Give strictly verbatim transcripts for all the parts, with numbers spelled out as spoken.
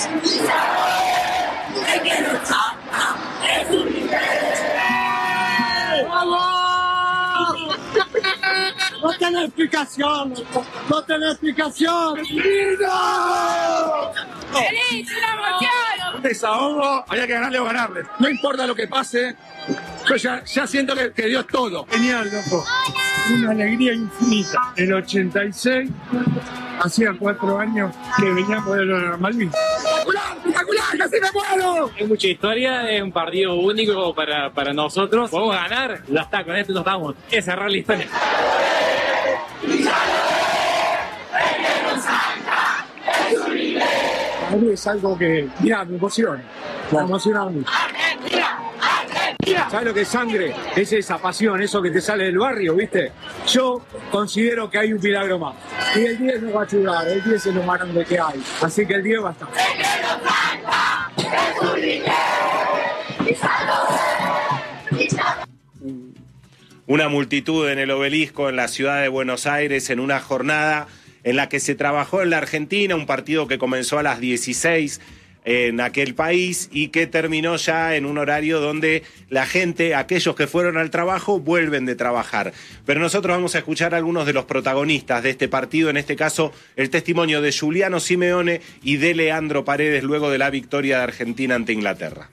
No tiene explicación, no tiene explicación. ¡No! ¡Feliz, una emoción! Desahogo, había que ganarle o ganarle. No importa lo que pase, yo ya, ya siento que, que dio todo. Genial, loco. Una alegría infinita. En ochenta y seis, hacía cuatro años que veníamos de los Malvinas. ¡Espectacular! ¡Espectacular! ¡Casi me muero! Es mucha historia, es un partido único para, para nosotros. Podemos ganar, ya está, con esto nos vamos. Es cerrar la historia. Para mí es algo que, mira, me emociona. Me emociona mucho. ¿Sabes lo que es sangre? Es esa pasión, eso que te sale del barrio, ¿viste? Yo considero que hay un milagro más. Y el diez no va a ayudar, el diez es lo más grande que hay. Así que el diez va a estar. Una multitud en el Obelisco en la ciudad de Buenos Aires en una jornada en la que se trabajó en la Argentina, un partido que comenzó a las dieciséis en aquel país y que terminó ya en un horario donde la gente, aquellos que fueron al trabajo, vuelven de trabajar. Pero nosotros vamos a escuchar a algunos de los protagonistas de este partido, en este caso el testimonio de Giuliano Simeone y de Leandro Paredes luego de la victoria de Argentina ante Inglaterra.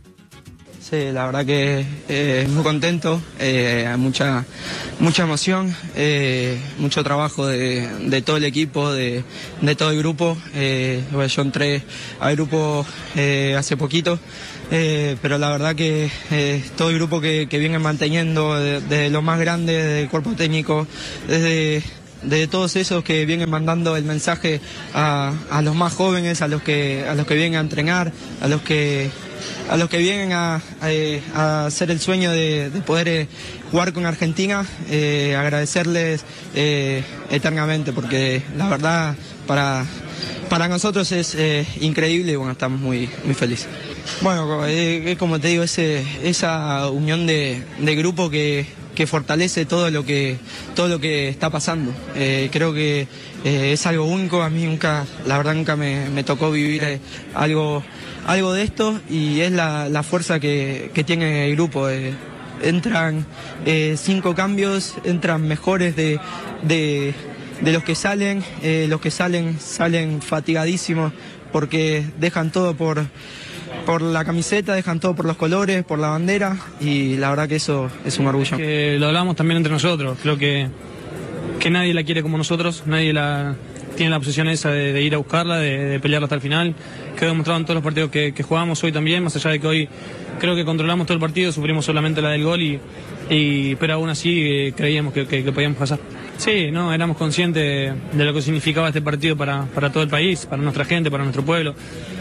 Sí, la verdad que eh, muy contento, eh, hay mucha, mucha emoción, eh, mucho trabajo de, de todo el equipo, de, de todo el grupo. Eh, yo entré al grupo eh, hace poquito, eh, pero la verdad que eh, todo el grupo que, que viene manteniendo desde de lo más grande, desde el cuerpo técnico, desde... de todos esos que vienen mandando el mensaje a, a los más jóvenes, a los que a los que vienen a entrenar, a los que a los que vienen a, a, a hacer el sueño de, de poder eh, jugar con Argentina, eh, agradecerles eh, eternamente, porque la verdad para para nosotros es eh, increíble y bueno, estamos muy muy felices. Bueno, eh, como te digo, ese, esa unión de, de grupo que que fortalece todo lo que todo lo que está pasando. Eh, creo que eh, es algo único. A mí nunca, la verdad nunca me, me tocó vivir eh, algo algo de esto y es la, la fuerza que, que tiene el grupo. Eh, entran eh, cinco cambios, entran mejores de, de, de los que salen. Eh, los que salen salen fatigadísimos porque dejan todo por por la camiseta, dejan todo por los colores, por la bandera y la verdad que eso es un orgullo. Que lo hablamos también entre nosotros, creo que, que nadie la quiere como nosotros, nadie la tiene la obsesión esa de, de ir a buscarla, de, de pelearla hasta el final. Quedó demostrado en todos los partidos que, que jugamos hoy también, más allá de que hoy creo que controlamos todo el partido, sufrimos solamente la del gol, y, y pero aún así eh, creíamos que, que, que podíamos pasar. Sí, no, éramos conscientes de lo que significaba este partido para, para todo el país, para nuestra gente, para nuestro pueblo.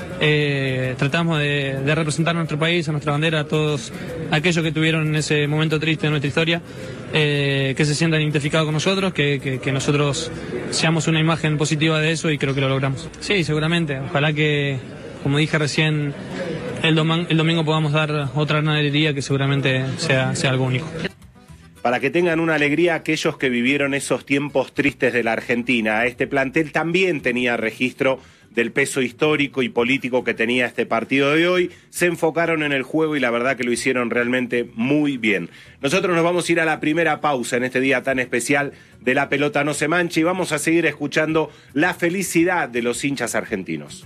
Eh, tratamos de, de representar a nuestro país, a nuestra bandera, a todos aquellos que tuvieron en ese momento triste de nuestra historia, eh, que se sientan identificados con nosotros, que, que, que nosotros seamos una imagen positiva de eso y creo que lo logramos. Sí, seguramente, ojalá que, como dije recién, el, dom el domingo podamos dar otra gran alegría que seguramente sea, sea algo único. Para que tengan una alegría aquellos que vivieron esos tiempos tristes de la Argentina. Este plantel también tenía registro del peso histórico y político que tenía este partido de hoy. Se enfocaron en el juego y la verdad que lo hicieron realmente muy bien. Nosotros nos vamos a ir a la primera pausa en este día tan especial de La Pelota No Se Mancha y vamos a seguir escuchando la felicidad de los hinchas argentinos.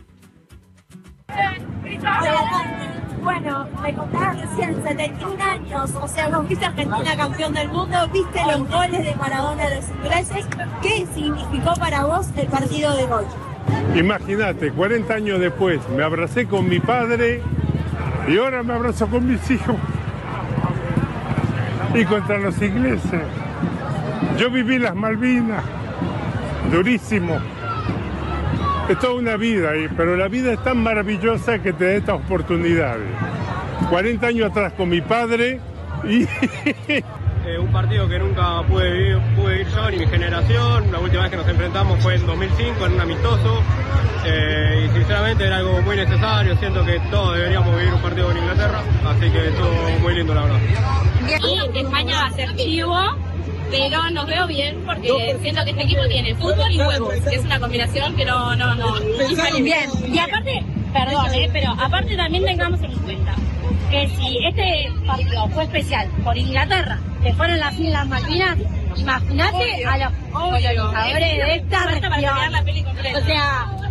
Bueno, me contabas recién, setenta y un años, o sea, vos viste a Argentina campeón del mundo, viste los goles de Maradona de los ingleses. ¿Qué significó para vos el partido de hoy? Imagínate, cuarenta años después, me abracé con mi padre y ahora me abrazo con mis hijos. Y contra los ingleses. Yo viví las Malvinas, durísimo. Es toda una vida ahí, pero la vida es tan maravillosa que te da estas oportunidades. cuarenta años atrás con mi padre y... Eh, un partido que nunca pude vivir, pude vivir yo ni mi generación. La última vez que nos enfrentamos fue en dos mil cinco en un amistoso, eh, y sinceramente era algo muy necesario. Siento que todos deberíamos vivir un partido con Inglaterra, así que estuvo muy lindo, la verdad. Y España va a ser chivo, pero nos veo bien porque siento que este equipo tiene fútbol y huevos, que es una combinación que no, no, no, no sale bien. Y aparte, perdón, eh, pero aparte también tengamos en cuenta que si este partido fue especial por Inglaterra, que fueron las Islas Malvinas, imagínate a los organizadores de esta región. O sea,